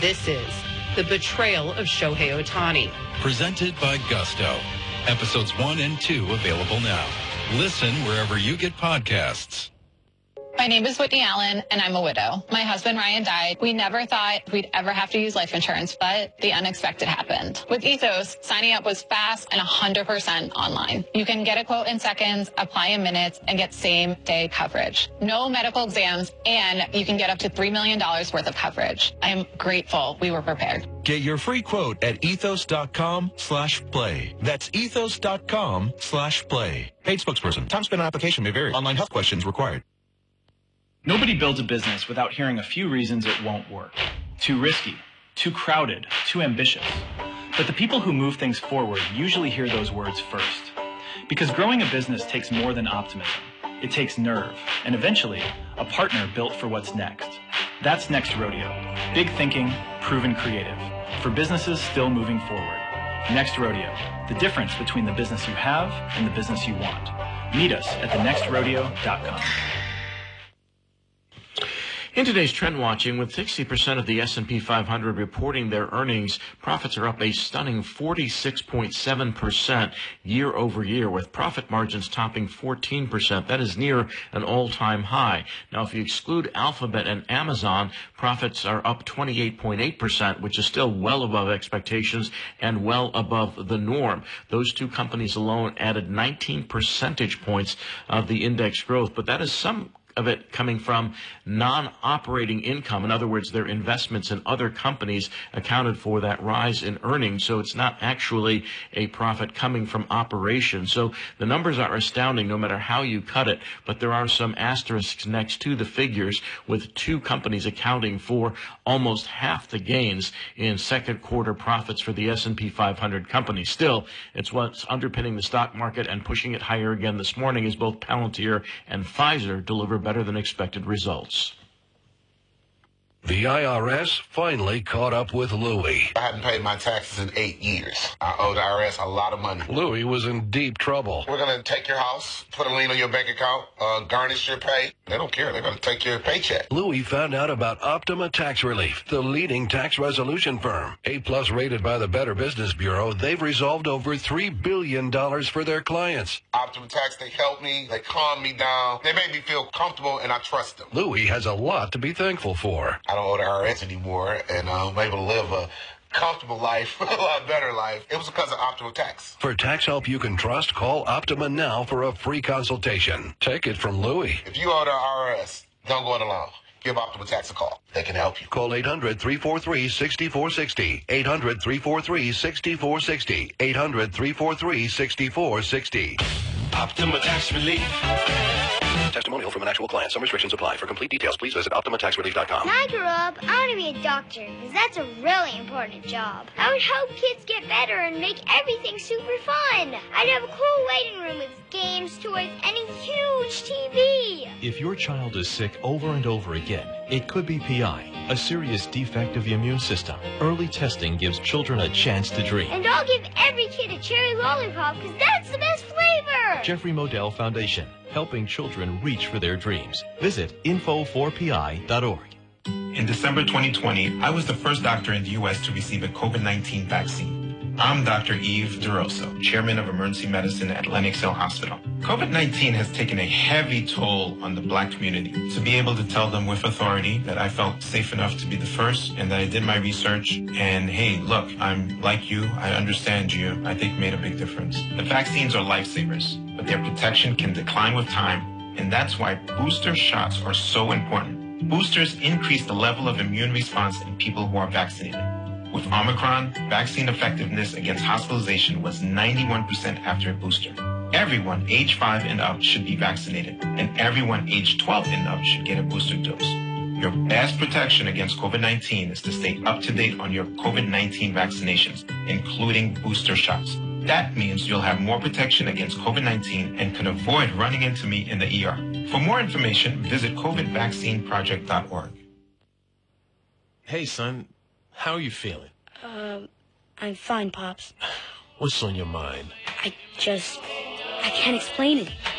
This is The Betrayal of Shohei Ohtani. Presented by Gusto. Episodes 1 and 2 available now. Listen wherever you get podcasts. My name is Whitney Allen, and I'm a widow. My husband, Ryan, died. We never thought we'd ever have to use life insurance, but the unexpected happened. With Ethos, signing up was fast and 100% online. You can get a quote in seconds, apply in minutes, and get same-day coverage. No medical exams, and you can get up to $3 million worth of coverage. I am grateful we were prepared. Get your free quote at ethos.com/play. That's ethos.com/play. Paid spokesperson. Time spent on application may vary. Online health questions required. Nobody builds a business without hearing a few reasons it won't work. Too risky, too crowded, too ambitious. But the people who move things forward usually hear those words first. Because growing a business takes more than optimism. It takes nerve, and eventually, a partner built for what's next. That's Next Rodeo. Big thinking, proven creative. For businesses still moving forward. Next Rodeo. The difference between the business you have and the business you want. Meet us at thenextrodeo.com. In today's trend watching, with 60% of the S&P 500 reporting their earnings, profits are up a stunning 46.7% year over year, with profit margins topping 14%. That is near an all-time high. Now, if you exclude Alphabet and Amazon, profits are up 28.8%, which is still well above expectations and well above the norm. Those two companies alone added 19 percentage points of the index growth, but that is some of it coming from non-operating income. In other words, their investments in other companies accounted for that rise in earnings. So it's not actually a profit coming from operations. So the numbers are astounding no matter how you cut it, but there are some asterisks next to the figures, with two companies accounting for almost half the gains in second quarter profits for the S&P 500 companies. Still, it's what's underpinning the stock market and pushing it higher again this morning as both Palantir and Pfizer deliver better than expected results. The IRS finally caught up with Louie. I hadn't paid my taxes in 8 years. I owe the IRS a lot of money. Louie was in deep trouble. We're going to take your house, put a lien on your bank account, garnish your pay. They don't care. They're going to take your paycheck. Louie found out about Optima Tax Relief, the leading tax resolution firm. A-plus rated by the Better Business Bureau, they've resolved over $3 billion for their clients. Optima Tax, they helped me. They calmed me down. They made me feel comfortable, and I trust them. Louie has a lot to be thankful for. I don't owe the IRS anymore, and I'm able to live a comfortable life, a lot better life. It was because of Optima Tax. For tax help you can trust, call Optima now for a free consultation. Take it from Louie. If you owe the IRS, don't go it alone. Give Optima Tax a call. They can help you. Call 800-343-6460. 800-343-6460. 800-343-6460. Optima Tax Relief. Testimonial from an actual client. Some restrictions apply. For complete details, please visit OptimaTaxRelief.com. When I grow up, I want to be a doctor, because that's a really important job. I would help kids get better and make everything super fun. I'd have a cool waiting room with games, toys, and a huge TV. If your child is sick over and over again, it could be PI, a serious defect of the immune system. Early testing gives children a chance to dream. And I'll give every kid a cherry lollipop, because that's the best flavor. Jeffrey Modell Foundation, helping children reach for their dreams. Visit info4pi.org. In December 2020, I was the first doctor in the U.S. to receive a COVID-19 vaccine. I'm Dr. Eve DeRosso, Chairman of Emergency Medicine at Lenox Hill Hospital. COVID-19 has taken a heavy toll on the Black community. To be able to tell them with authority that I felt safe enough to be the first and that I did my research and, hey, look, I'm like you, I understand you, I think made a big difference. The vaccines are lifesavers, but their protection can decline with time, and that's why booster shots are so important. Boosters increase the level of immune response in people who are vaccinated. With Omicron, vaccine effectiveness against hospitalization was 91% after a booster. Everyone age 5 and up should be vaccinated, and everyone age 12 and up should get a booster dose. Your best protection against COVID-19 is to stay up to date on your COVID-19 vaccinations, including booster shots. That means you'll have more protection against COVID-19 and can avoid running into me in the ER. For more information, visit covidvaccineproject.org. Hey, son, how are you feeling? I'm fine, Pops. What's on your mind? I can't explain it.